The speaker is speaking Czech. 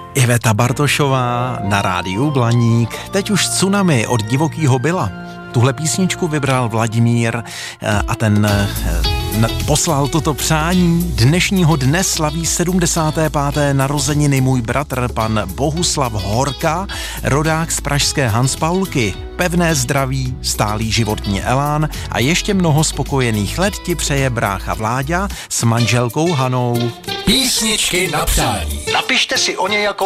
Iveta Bartošová na rádiu Blaník. Teď už Tsunami od Divokýho Byla. Tuhle písničku vybral Vladimír a ten poslal toto přání. Dnešního dne slaví 75. narozeniny můj bratr, pan Bohuslav Horka, rodák z pražské Hanspaulky. Pevné zdraví, stálý životní elán a ještě mnoho spokojených let ti přeje brácha Vláďa s manželkou Hanou. Písničky na přání. Napište si o ně jako